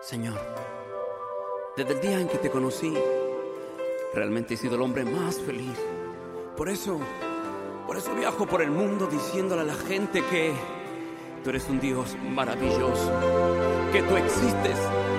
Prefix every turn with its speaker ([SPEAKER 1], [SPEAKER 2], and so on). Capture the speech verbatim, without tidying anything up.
[SPEAKER 1] Señor, desde el día en que te conocí, realmente he sido el hombre más feliz. Por eso, por eso viajo por el mundo diciéndole a la gente que tú eres un Dios maravilloso, que tú existes